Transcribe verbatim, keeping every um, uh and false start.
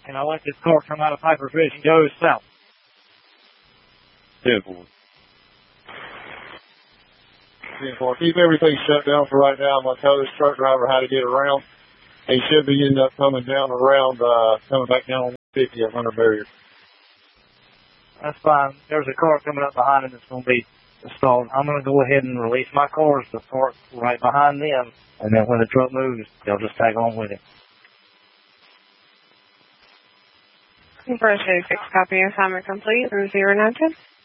and I'll let this car come out of Piper's Ridge and go south. ten four. ten four. Keep everything shut down for right now. I'm going to tell this truck driver how to get around. He should be ending up coming down around, uh, coming back down on one fifty at Hunter Barrier. That's fine. There's a car coming up behind him that's going to be stalled. I'm going to go ahead and release my cars to park right behind them, and then when the truck moves, they'll just tag on with it. First eighty-six, copy assignment complete, zero nine ten.